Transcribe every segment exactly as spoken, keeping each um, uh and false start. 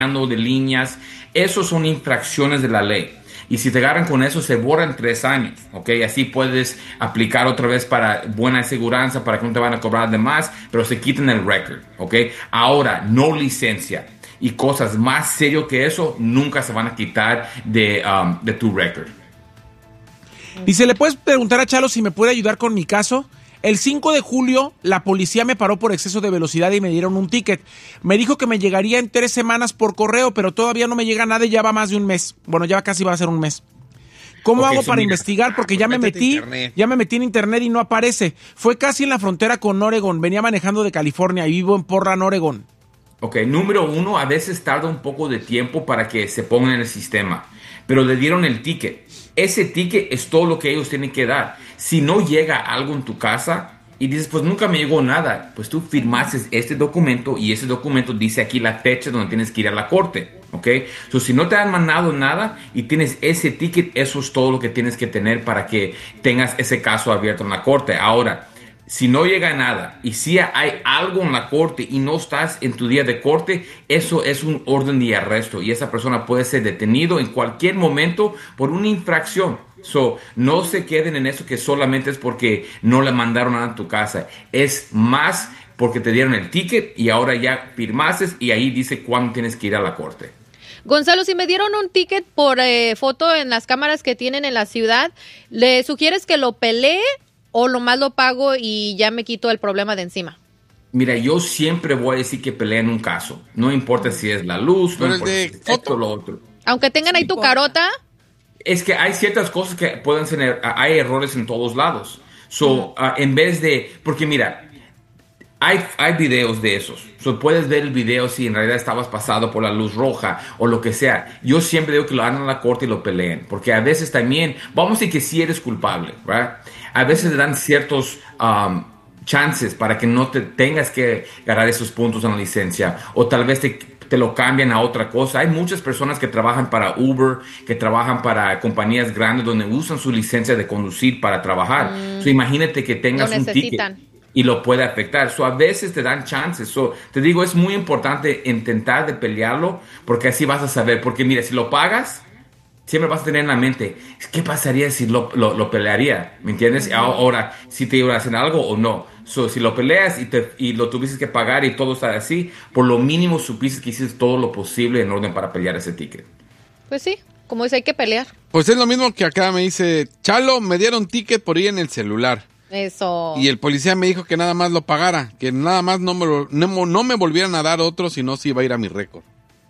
de líneas, esos son infracciones de la ley. Y si te agarran con eso, se borra en tres años, ¿ok? Así puedes aplicar otra vez para buena aseguranza, para que no te van a cobrar de más, pero se quitan el record, ¿ok? Ahora, no licencia y cosas más serias que eso nunca se van a quitar de, um, de tu record. Y se le puedes preguntar a Chalo si me puede ayudar con mi caso. El cinco de julio, la policía me paró por exceso de velocidad y me dieron un ticket. Me dijo que me llegaría en tres semanas por correo, pero todavía no me llega nada y ya va más de un mes. Bueno, ya casi va a ser un mes. ¿Cómo okay, hago para mira, investigar? Porque ya me metí, ya me metí en internet y no aparece. Fue casi en la frontera con Oregon. Venía manejando de California y vivo en Portland, Oregon. Ok, número uno, a veces tarda un poco de tiempo para que se pongan en el sistema, pero le dieron el ticket. Ese ticket es todo lo que ellos tienen que dar. Si no llega algo en tu casa y dices, pues nunca me llegó nada, pues tú firmaste este documento y ese documento dice aquí la fecha donde tienes que ir a la corte, ¿ok? So, si no te han mandado nada y tienes ese ticket, eso es todo lo que tienes que tener para que tengas ese caso abierto en la corte. Ahora, si no llega nada y si hay algo en la corte y no estás en tu día de corte, eso es un orden de arresto y esa persona puede ser detenido en cualquier momento por una infracción. So, no se queden en eso que solamente es porque no le mandaron nada a tu casa. Es más porque te dieron el ticket y ahora ya firmaste y ahí dice cuándo tienes que ir a la corte. Gonzalo, si me dieron un ticket por eh, foto en las cámaras que tienen en la ciudad, ¿le sugieres que lo pelee o lo más lo pago y ya me quito el problema de encima? Mira, yo siempre voy a decir que peleen un caso. No importa si es la luz, no importa si es esto o lo otro. Aunque tengan ahí tu carota. Es que hay ciertas cosas que pueden ser, hay errores en todos lados. So, uh, en vez de, porque mira, hay, hay videos de esos. So, puedes ver el video si en realidad estabas pasado por la luz roja o lo que sea. Yo siempre digo que lo hagan a la corte y lo peleen. Porque a veces también, vamos a decir que sí eres culpable, ¿verdad? A veces le dan ciertos um, chances para que no te tengas que ganar esos puntos en la licencia. O tal vez te... te lo cambian a otra cosa. Hay muchas personas que trabajan para Uber, que trabajan para compañías grandes donde usan su licencia de conducir para trabajar. Mm. So, imagínate que tengas un ticket y lo puede afectar. So, a veces te dan chances. So, te digo, es muy importante intentar de pelearlo porque así vas a saber. Porque mira, si lo pagas, siempre vas a tener en la mente, ¿qué pasaría si lo, lo, lo pelearía? ¿Me entiendes? Uh-huh. Ahora, si te iban a hacer algo o no. So, si lo peleas y, te, y lo tuviste que pagar y todo está así, por lo mínimo supiste que hiciste todo lo posible en orden para pelear ese ticket. Pues sí, como dice, hay que pelear. Pues es lo mismo que acá me dice, Chalo, me dieron ticket por ir en el celular. Eso. Y el policía me dijo que nada más lo pagara, que nada más no me, lo, no, no me volvieran a dar otro, si no, si iba a ir a mi récord.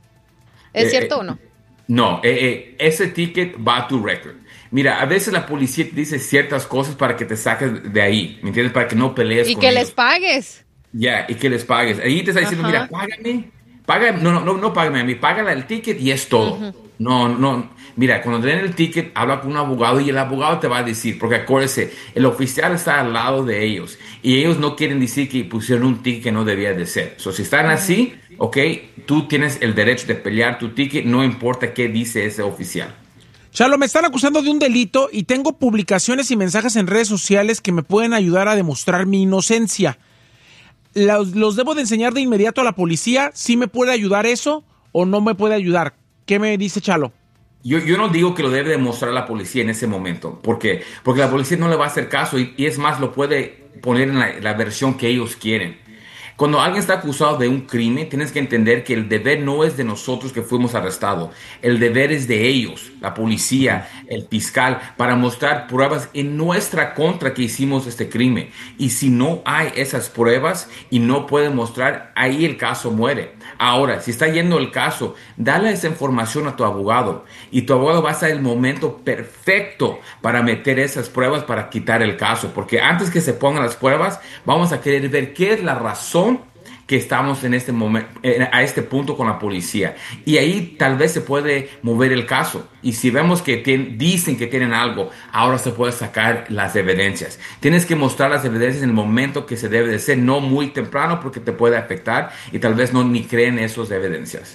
¿Es eh, cierto eh, o no? No, eh, eh, ese ticket va a tu récord. Mira, a veces la policía te dice ciertas cosas para que te saques de ahí, ¿me entiendes? Para que no pelees y con que ellos. les pagues. Ya, yeah, y que les pagues. Ahí te está diciendo, Ajá. mira, págame, págame, no, no, no, no págame a mí, págale el ticket y es todo. Uh-huh. No, no, mira, cuando te den el ticket, habla con un abogado y el abogado te va a decir, porque acuérdese, el oficial está al lado de ellos y ellos no quieren decir que pusieron un ticket que no debía de ser. So, si están uh-huh. así, ok, tú tienes el derecho de pelear tu ticket, no importa qué dice ese oficial. Chalo, me están acusando de un delito y tengo publicaciones y mensajes en redes sociales que me pueden ayudar a demostrar mi inocencia. ¿Los, los debo de enseñar de inmediato a la policía? ¿Sí me puede ayudar eso o no me puede ayudar? ¿Qué me dice Chalo? Yo, yo no digo que lo debe demostrar a la policía en ese momento. ¿Por qué? Porque la policía no le va a hacer caso y, y es más, lo puede poner en la, la versión que ellos quieren. Cuando alguien está acusado de un crimen, tienes que entender que el deber no es de nosotros que fuimos arrestados. El deber es de ellos, la policía, el fiscal, para mostrar pruebas en nuestra contra que hicimos este crimen. Y si no hay esas pruebas y no pueden mostrar, ahí el caso muere. Ahora, si está yendo el caso, dale esa información a tu abogado. Y tu abogado va a ser el momento perfecto para meter esas pruebas para quitar el caso. Porque antes que se pongan las pruebas, vamos a querer ver qué es la razón que estamos en este momento, a este punto con la policía. Y ahí tal vez se puede mover el caso. Y si vemos que tienen, dicen que tienen algo, ahora se puede sacar las evidencias. Tienes que mostrar las evidencias en el momento que se debe de ser, no muy temprano porque te puede afectar y tal vez no ni creen esas evidencias.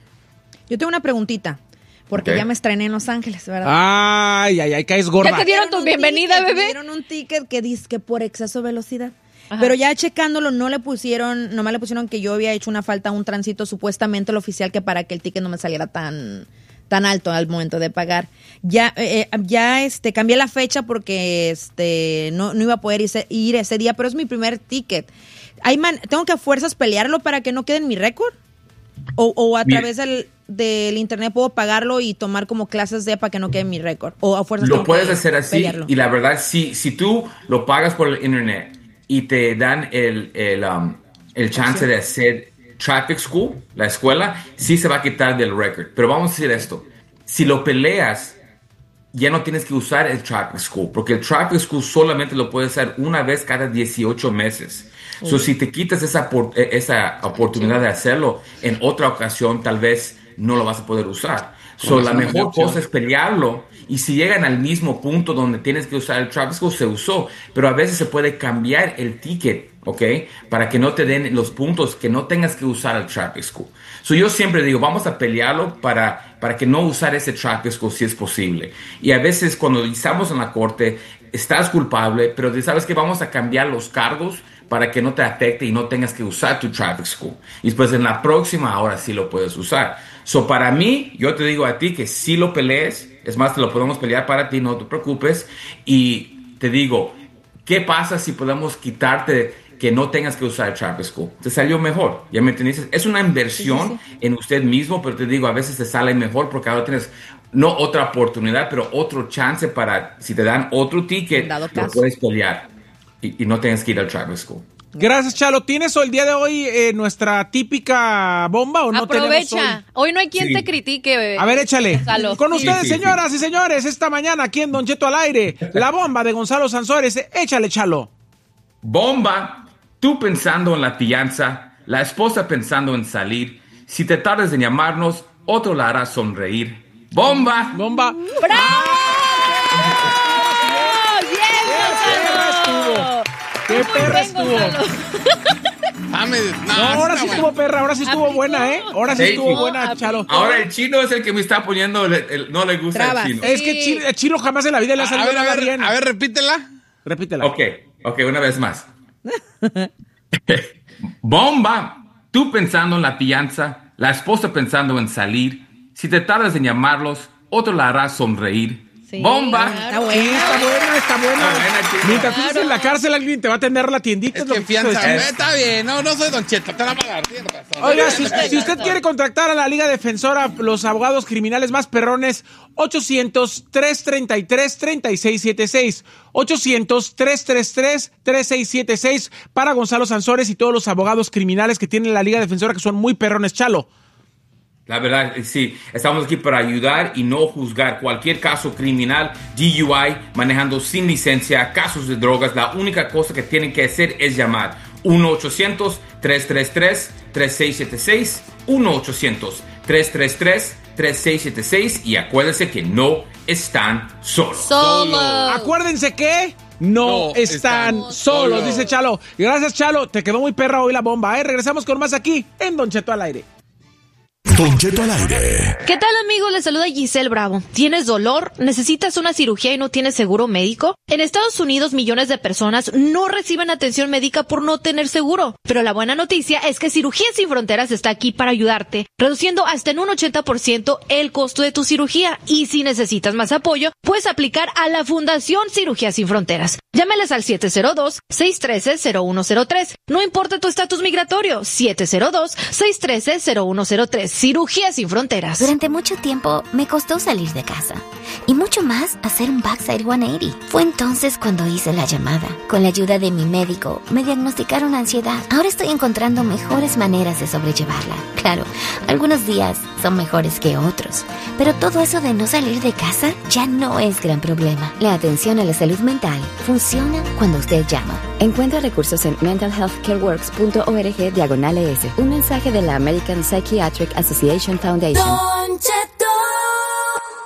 Yo tengo una preguntita. Porque okay. ya me estrené en Los Ángeles, ¿verdad? Ay, ay, ay, caes gorda. ¿Ya te dieron tu bienvenida, ticket, bebé? Me dieron un ticket que dice que por exceso de velocidad. Ajá. Pero ya checándolo, no le pusieron, nomás le pusieron que yo había hecho una falta a un tránsito, supuestamente el oficial, que para que el ticket no me saliera tan, tan alto al momento de pagar. Ya, eh, ya este, cambié la fecha porque este, no, no iba a poder irse, ir ese día, pero es mi primer ticket. Hay man, ¿tengo que a fuerzas pelearlo para que no quede en mi récord? O, o a Bien. través del, del internet puedo pagarlo y tomar como clases de para que no quede en mi récord. O a fuerzas lo puedes hacer así pelearlo. Y la verdad, si, si tú lo pagas por el internet y te dan el, el, um, el chance sí. de hacer traffic school, la escuela, sí se va a quitar del récord. Pero vamos a decir esto, si lo peleas, ya no tienes que usar el traffic school, porque el traffic school solamente lo puedes hacer una vez cada dieciocho meses. Uh-huh. So, si te quitas esa, esa oportunidad de hacerlo en otra ocasión, tal vez no lo vas a poder usar. So, la mejor cosa es pelearlo, y si llegan al mismo punto donde tienes que usar el traffic school, se usó, pero a veces se puede cambiar el ticket, ¿ok? Para que no te den los puntos, que no tengas que usar el traffic school. So, yo siempre digo, vamos a pelearlo para, para que no usar ese traffic school si es posible. Y a veces cuando estamos en la corte, estás culpable, pero sabes que vamos a cambiar los cargos para que no te afecte y no tengas que usar tu traffic school. Y después en la próxima, ahora sí lo puedes usar. So, para mí, yo te digo a ti que sí lo pelees. Es más, te lo podemos pelear para ti, no te preocupes. Y te digo, ¿qué pasa si podemos quitarte que no tengas que usar el traffic school? Te salió mejor, ¿ya me entendiste? Es una inversión sí, sí, sí. en usted mismo, pero te digo, a veces te sale mejor porque ahora tienes no otra oportunidad, pero otro chance para, si te dan otro ticket, lo puedes pelear. Y, y no tienes que ir al traffic school. Gracias, Chalo. ¿Tienes el día de hoy eh, nuestra típica bomba o no? Aprovecha. Hoy? hoy no hay quien sí. te critique. A ver, échale. Gonzalo. Con ustedes, sí, sí, señoras sí. y señores, esta mañana aquí en Don Cheto al aire, la bomba de Gonzalo Sansores. Échale, Chalo. Bomba. Tú pensando en la fianza, la esposa pensando en salir. Si te tardas en llamarnos, otro la hará sonreír. Bomba. Bomba. ¡Bravo! ¡Qué perra estuvo! Ah, me, no, no, ahora sí estuvo perra, ahora sí estuvo buena, ¿eh? Ahora sí estuvo buena, Chalo. Ahora el chino es el que me está poniendo, el, el, no le gusta Trabas. el chino. Es que chino, el chino jamás en la vida le ha salido nada a ver, bien. A ver, repítela. Repítela. Ok, ok, una vez más. Bomba, tú pensando en la fianza, la esposa pensando en salir. Si te tardas en llamarlos, otro la hará sonreír. Sí, bomba. Claro. Sí, está buena, está buena. Está buena Mientras tú estés en la cárcel, alguien te va a atender la tiendita. Es es lo que que fianza. es. Está bien, no, no soy Don Cheto, te la va a pagar. Tienes razón. Oiga, si, si usted quiere contactar a la Liga Defensora, los abogados criminales más perrones, ochocientos, tres treinta y tres, treinta y seis setenta y seis. ochocientos, tres treinta y tres, treinta y seis setenta y seis para Gonzalo Sansores y todos los abogados criminales que tienen la Liga Defensora, que son muy perrones, Chalo. La verdad, sí, estamos aquí para ayudar y no juzgar cualquier caso criminal, D U I, manejando sin licencia, casos de drogas. La única cosa que tienen que hacer es llamar uno ochocientos, tres treinta y tres, treinta y seis setenta y seis, uno ochocientos, tres treinta y tres, treinta y seis setenta y seis y acuérdense que no están solos. Solo. Acuérdense que no, no están, están solos, solo. Dice Chalo. Gracias, Chalo. Te quedó muy perra hoy la bomba, ¿eh? Regresamos con más aquí en Don Cheto al aire. Don Cheto al aire. ¿Qué tal, amigos? Les saluda Giselle Bravo. ¿Tienes dolor? ¿Necesitas una cirugía y no tienes seguro médico? En Estados Unidos, millones de personas no reciben atención médica por no tener seguro. Pero la buena noticia es que Cirugía Sin Fronteras está aquí para ayudarte, reduciendo hasta en un ochenta por ciento el costo de tu cirugía. Y si necesitas más apoyo, puedes aplicar a la Fundación Cirugía Sin Fronteras. Llámeles al siete cero dos, seis uno tres, cero uno cero tres. No importa tu estatus migratorio, siete cero dos, seis uno tres, cero uno cero tres. Cirugía Sin Fronteras. Durante mucho tiempo me costó salir de casa y mucho más hacer un backside ciento ochenta. Fue entonces cuando hice la llamada. Con la ayuda de mi médico me diagnosticaron ansiedad. Ahora estoy encontrando mejores maneras de sobrellevarla. Claro, algunos días son mejores que otros, pero todo eso de no salir de casa ya no es gran problema. La atención a la salud mental funciona cuando usted llama. Encuentra recursos en mental health care works punto org diagonal es. Un mensaje de la American Psychiatric Association Foundation.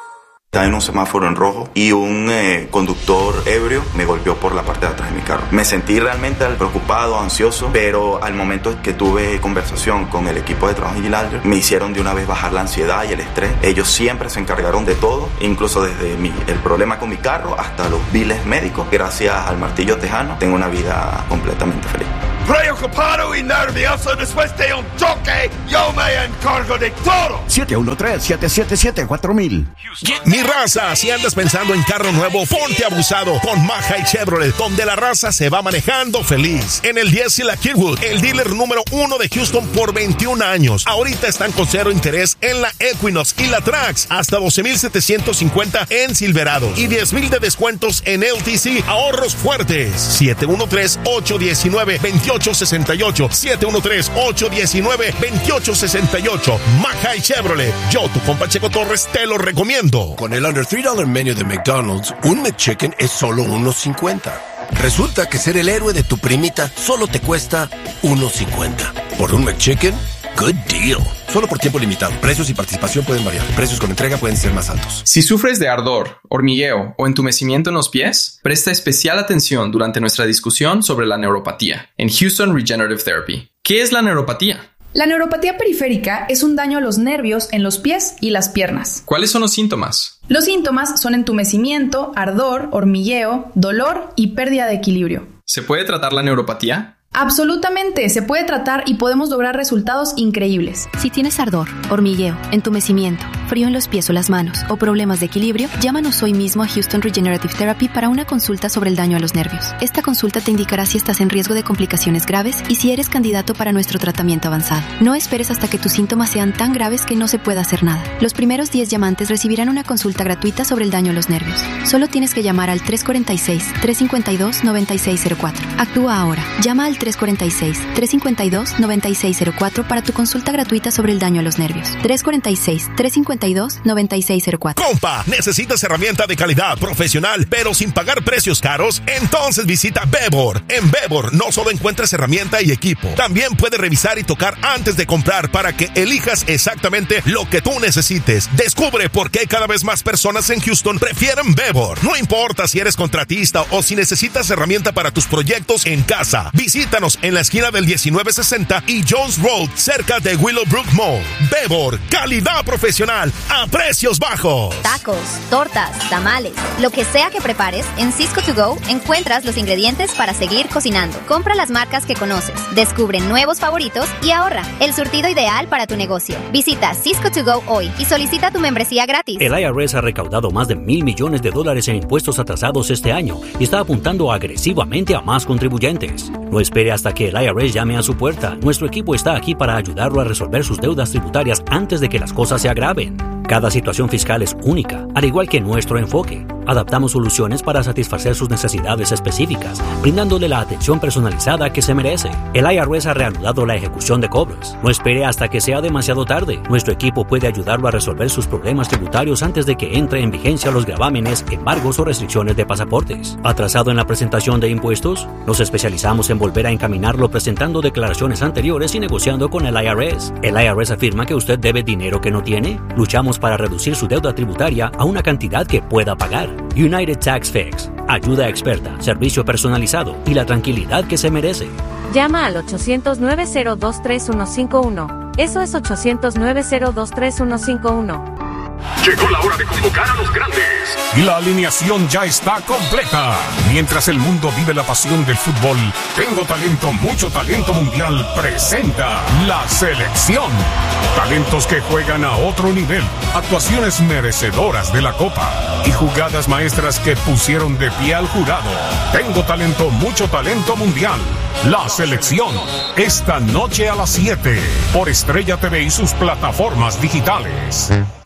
Estaba en un semáforo en rojo y un eh, conductor ebrio me golpeó por la parte de atrás de mi carro. Me sentí realmente preocupado, ansioso, pero al momento que tuve conversación con el equipo de trabajo en Gilaldre, me hicieron de una vez bajar la ansiedad y el estrés. Ellos siempre se encargaron de todo, incluso desde mi, el problema con mi carro hasta los biles médicos. Gracias al martillo tejano, tengo una vida completamente feliz. Preocupado y nervioso después de un choque, yo me encargo de todo. siete uno tres, siete siete siete, cuatro mil. Mi raza, si andas pensando en carro nuevo, ponte abusado con Maja y Chevrolet, donde la raza se va manejando feliz. En el diez y la Kirkwood, el dealer número uno de Houston por veintiún años. Ahorita están con cero interés en la Equinox y la Trax, hasta doce mil setecientos cincuenta en Silverado y diez mil de descuentos en L T C. Ahorros fuertes. siete uno tres, ocho uno nueve, dos ocho seis ocho, siete uno tres, ocho uno nueve, dos ocho seis ocho. Maja y Chevrolet. Yo, tu compa Checo Torres, te lo recomiendo. Con el under tres dollar menu de McDonald's, un McChicken es solo uno cincuenta. Resulta que ser el héroe de tu primita solo te cuesta uno cincuenta. Por un McChicken, good deal. Solo por tiempo limitado. Precios y participación pueden variar. Precios con entrega pueden ser más altos. Si sufres de ardor, hormigueo o entumecimiento en los pies, presta especial atención durante nuestra discusión sobre la neuropatía en Houston Regenerative Therapy. ¿Qué es la neuropatía? La neuropatía periférica es un daño a los nervios en los pies y las piernas. ¿Cuáles son los síntomas? Los síntomas son entumecimiento, ardor, hormigueo, dolor y pérdida de equilibrio. ¿Se puede tratar la neuropatía? Absolutamente, se puede tratar y podemos lograr resultados increíbles. Si tienes ardor, hormigueo, entumecimiento, frío en los pies o las manos o problemas de equilibrio, llámanos hoy mismo a Houston Regenerative Therapy para una consulta sobre el daño a los nervios. Esta consulta te indicará si estás en riesgo de complicaciones graves y si eres candidato para nuestro tratamiento avanzado. No esperes hasta que tus síntomas sean tan graves que no se pueda hacer nada. Los primeros diez llamantes recibirán una consulta gratuita sobre el daño a los nervios. Solo tienes que llamar al tres cuatro seis, tres cinco dos, nueve seis cero cuatro. Actúa ahora. Llama al tres cuatro seis, tres cinco dos, nueve seis cero cuatro para tu consulta gratuita sobre el daño a los nervios. tres cuatro seis, tres cinco dos, nueve seis cero cuatro. Compa, ¿necesitas herramienta de calidad profesional pero sin pagar precios caros? Entonces visita Bebor. En Bebor no solo encuentras herramienta y equipo, también puedes revisar y tocar antes de comprar para que elijas exactamente lo que tú necesites. Descubre por qué cada vez más personas en Houston prefieren Bebor. No importa si eres contratista o si necesitas herramienta para tus proyectos en casa. Visítanos en la esquina del diecinueve sesenta y Jones Road, cerca de Willowbrook Mall. Bebor, calidad profesional a precios bajos. Tacos, tortas, tamales, lo que sea que prepares, en Cisco To Go encuentras los ingredientes para seguir cocinando. Compra las marcas que conoces, descubre nuevos favoritos y ahorra. El surtido ideal para tu negocio. Visita Cisco To Go hoy y solicita tu membresía gratis. El I R S ha recaudado más de mil millones de dólares en impuestos atrasados este año y está apuntando agresivamente a más contribuyentes. No espere hasta que el I R S llame a su puerta. Nuestro equipo está aquí para ayudarlo a resolver sus deudas tributarias antes de que las cosas se agraven. Cada situación fiscal es única, al igual que nuestro enfoque. Adaptamos soluciones para satisfacer sus necesidades específicas, brindándole la atención personalizada que se merece. El I R S ha reanudado la ejecución de cobros. No espere hasta que sea demasiado tarde. Nuestro equipo puede ayudarlo a resolver sus problemas tributarios antes de que entre en vigencia los gravámenes, embargos o restricciones de pasaportes. ¿Atrasado en la presentación de impuestos? Nos especializamos en volver a encaminarlo presentando declaraciones anteriores y negociando con el I R S. El I R S afirma que usted debe dinero que no tiene. Luchamos para reducir su deuda tributaria a una cantidad que pueda pagar. United Tax Fix. Ayuda experta, servicio personalizado y la tranquilidad que se merece. Llama al ochocientos, nueve cero dos, tres uno cinco uno. Eso es ochocientos, nueve cero dos, tres uno cinco uno. Llegó la hora de convocar a los grandes. Y la alineación ya está completa. Mientras el mundo vive la pasión del fútbol, Tengo Talento, Mucho Talento Mundial presenta la selección. Talentos que juegan a otro nivel, actuaciones merecedoras de la copa y jugadas maestras que pusieron de pie al jurado. Tengo Talento, Mucho Talento Mundial. La selección, esta noche a las siete por Estrella T V y sus plataformas digitales.